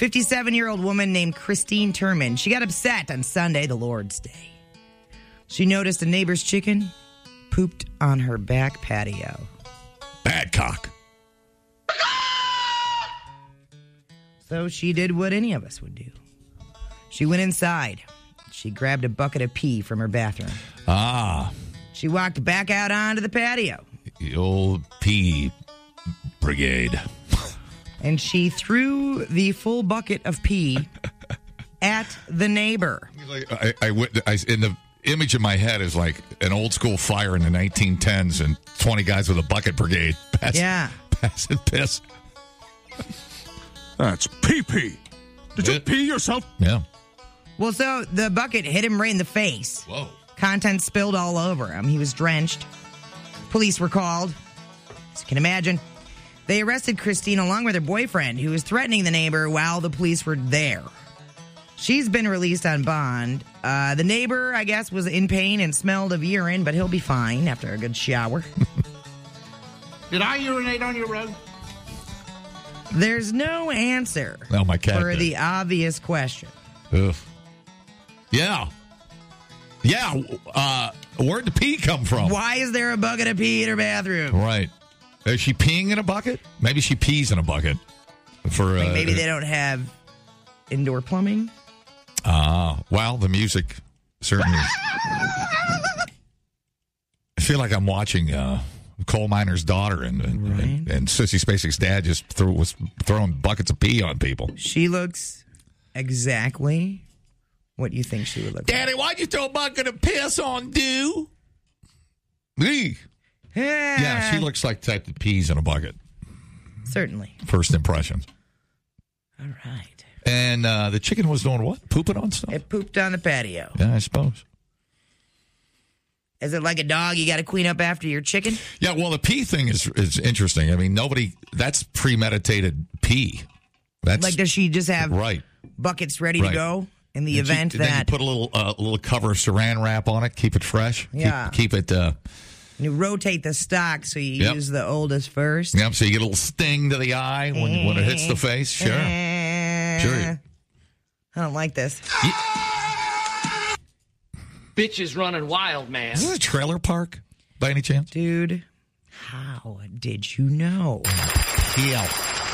57-year-old woman named Christine Turman. She got upset on Sunday, the Lord's Day. She noticed a neighbor's chicken pooped on her back patio. Bad cock. So she did what any of us would do. She went inside. She grabbed a bucket of pee from her bathroom. She walked back out onto the patio. The old pee brigade. And she threw the full bucket of pee at the neighbor. I in the image in my head is like an old school fire in the 1910s and 20 guys with a bucket brigade passing piss. That's pee-pee. Did you pee yourself? Yeah. Well, so the bucket hit him right in the face. Whoa. Contents spilled all over him. He was drenched. Police were called. As you can imagine. They arrested Christine along with her boyfriend, who was threatening the neighbor while the police were there. She's been released on bond. The neighbor, I guess, was in pain and smelled of urine, but he'll be fine after a good shower. Did I urinate on your rug? There's no answer my cat for did. the obvious question. Ugh. Yeah. Yeah. Where'd the pee come from? Why is there a bucket of pee in her bathroom? Right. Is she peeing in a bucket? Maybe she pees in a bucket. Maybe they don't have indoor plumbing. Well, the music certainly. I feel like I'm watching Coal Miner's Daughter and Sissy Spacek's dad just was throwing buckets of pee on people. She looks exactly what you think she would look Daddy, why'd you throw a bucket of piss on Dew? Me. Yeah, she looks like the type that pees in a bucket. Certainly. First impressions. All right. And the chicken was doing what? Pooping on stuff? It pooped on the patio. Yeah, I suppose. Is it like a dog? You got to clean up after your chicken? Yeah, well, the pee thing is interesting. I mean, that's premeditated pee. That's like, does she just have buckets ready to go in the event that... Then you put a little cover of saran wrap on it, keep it fresh. Yeah. Keep it... you rotate the stock so you use the oldest first. Yep, so you get a little sting to the eye when it hits the face. Sure. Sure. I don't like this. Bitch is running wild, man. Is this a trailer park, by any chance? Dude, how did you know? Pale.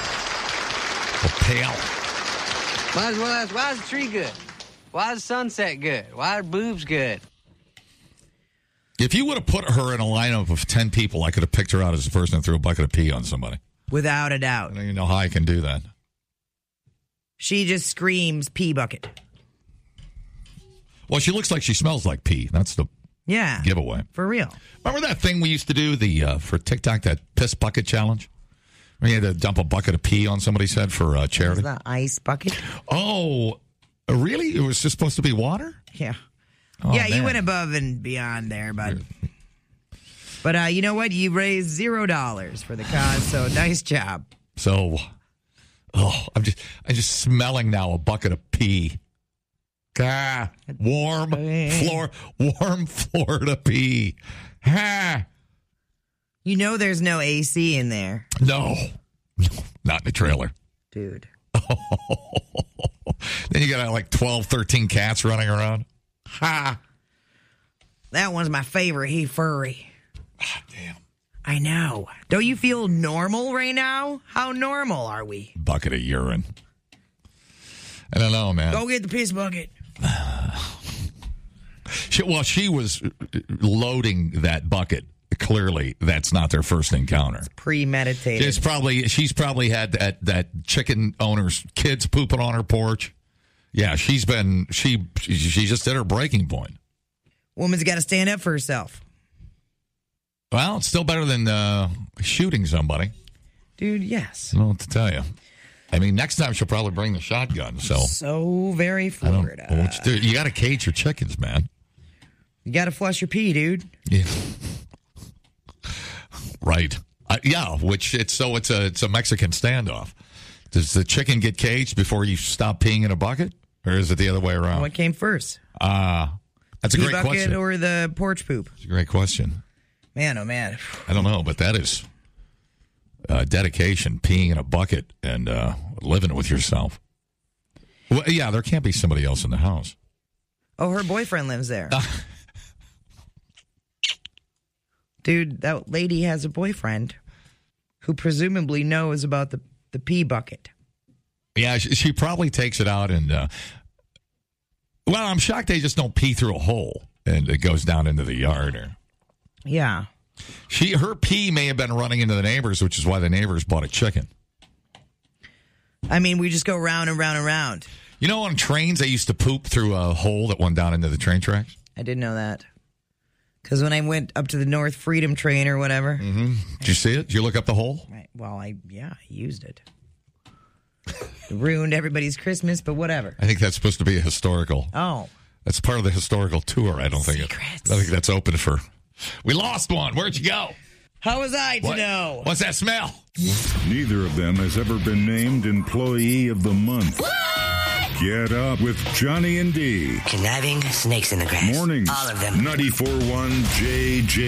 Why is the tree good? Why is the sunset good? Why are boobs good? If you would have put her in a lineup of 10 people, I could have picked her out as the person that threw a bucket of pee on somebody. Without a doubt. I don't even know how I can do that. She just screams pee bucket. Well, she looks like she smells like pee. That's the giveaway. For real. Remember that thing we used to do for TikTok, that piss bucket challenge? We had to dump a bucket of pee on somebody's head for charity. Is that ice bucket? Oh, really? It was just supposed to be water? Yeah. Oh, yeah, man. you went above and beyond there, bud. But you know what? You raised $0 for the cause, so nice job. So, I'm just smelling now a bucket of pee. Warm Florida pee. You know there's no AC in there. No, not in the trailer. Dude. Then you got like 12, 13 cats running around. That one's my favorite. He furry. Damn. I know. Don't you feel normal right now? How normal are we? Bucket of urine. I don't know, man. Go get the piss bucket. She was loading that bucket. Clearly, that's not their first encounter. It's premeditated. She's probably had that chicken owner's kids pooping on her porch. Yeah, she just hit her breaking point. Woman's got to stand up for herself. Well, it's still better than shooting somebody. Dude, yes. I don't know what to tell you. I mean, next time she'll probably bring the shotgun. So very Florida. I don't know what you do. You got to cage your chickens, man. You got to flush your pee, dude. Yeah. Right. It's a Mexican standoff. Does the chicken get caged before you stop peeing in a bucket? Or is it the other way around? What came first? That's a great bucket question. Or the porch poop? It's a great question. Man, oh man. I don't know, but that is dedication, peeing in a bucket and living with yourself. Well, yeah, there can't be somebody else in the house. Oh, her boyfriend lives there. Dude, that lady has a boyfriend who presumably knows about the pee bucket. Yeah, she probably takes it out and, well, I'm shocked they just don't pee through a hole and it goes down into the yard. Or Yeah. Her pee may have been running into the neighbors, which is why the neighbors bought a chicken. I mean, we just go round and round and round. You know, on trains, they used to poop through a hole that went down into the train tracks? I didn't know that. Because when I went up to the North Freedom train or whatever. Mm-hmm. Did you see it? Did you look up the hole? Right. Well, I used it. It ruined everybody's Christmas, but whatever. I think that's supposed to be a historical. Oh. That's part of the historical tour. I don't think Secrets. I think that's open for. We lost one. Where'd you go? How was I to know? What's that smell? Neither of them has ever been named Employee of the Month. What? Get up with Johnny and D. Conniving snakes in the grass. Mornings. All of them. 94.1 JJ.